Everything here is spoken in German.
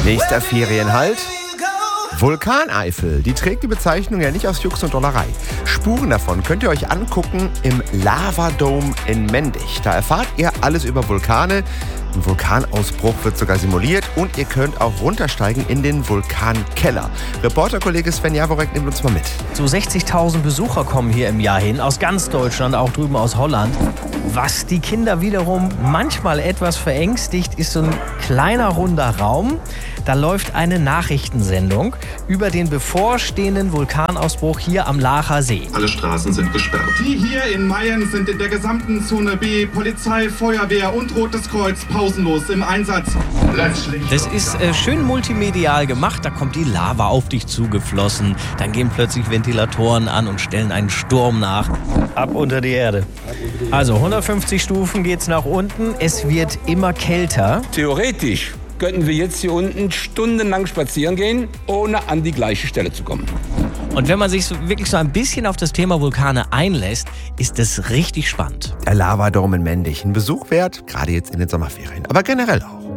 Nächster Ferienhalt. Vulkaneifel. Die trägt die Bezeichnung ja nicht aus Jux und Dollerei. Spuren davon könnt ihr euch angucken im Lava Dome in Mendig. Da erfahrt ihr alles über Vulkane. Ein Vulkanausbruch wird sogar simuliert und ihr könnt auch runtersteigen in den Vulkankeller. Reporterkollege Sven Jaworek nimmt uns mal mit. So 60.000 Besucher kommen hier im Jahr hin, aus ganz Deutschland, auch drüben aus Holland. Was die Kinder wiederum manchmal etwas verängstigt, ist so ein kleiner runder Raum. Da läuft eine Nachrichtensendung über den bevorstehenden Vulkanausbruch hier am Laacher See. Alle Straßen sind gesperrt. Die hier in Mayen sind in der gesamten Zone B, Polizei, Feuerwehr und Rotes Kreuz pausenlos im Einsatz. Das ist schön multimedial gemacht. Da kommt die Lava auf dich zugeflossen. Dann gehen plötzlich Ventilatoren an und stellen einen Sturm nach. Ab unter die Erde. Also 150 Stufen geht's nach unten. Es wird immer kälter. Theoretisch könnten wir jetzt hier unten stundenlang spazieren gehen, ohne an die gleiche Stelle zu kommen. Und wenn man sich wirklich so ein bisschen auf das Thema Vulkane einlässt, ist es richtig spannend. Der Lava Dome in Mendig. Ein Besuch wert, gerade jetzt in den Sommerferien. Aber generell auch.